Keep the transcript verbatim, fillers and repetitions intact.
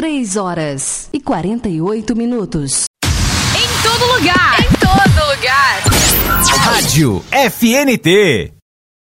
três horas e quarenta e oito minutos. Em todo lugar. Em todo lugar. Rádio F N T.